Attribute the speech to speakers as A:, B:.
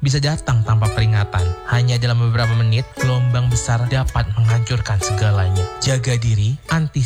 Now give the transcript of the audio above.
A: bisa datang tanpa peringatan. Hanya dalam beberapa menit, gelombang besar dapat menghancurkan segalanya. Jaga diri,